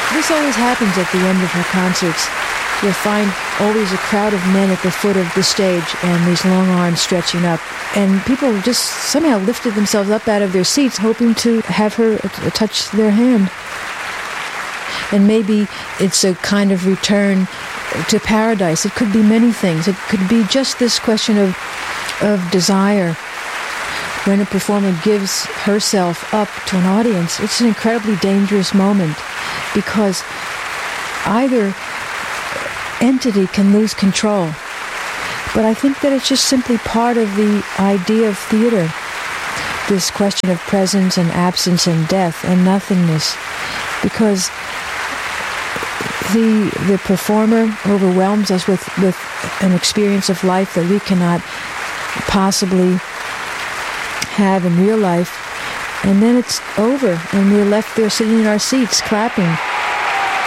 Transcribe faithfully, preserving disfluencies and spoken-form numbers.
This always happens at the end of her concerts. You'll find always a crowd of men at the foot of the stage and these long arms stretching up. And people just somehow lifted themselves up out of their seats hoping to have her uh, touch their hand. And maybe it's a kind of return to paradise. It could be many things. It could be just this question of, of desire. When a performer gives herself up to an audience, it's an incredibly dangerous moment because either entity can lose control. But I think that it's just simply part of the idea of theater, this question of presence and absence and death and nothingness, because the the performer overwhelms us with, with an experience of life that we cannot possibly have in real life, and then it's over and we're left there sitting in our seats clapping.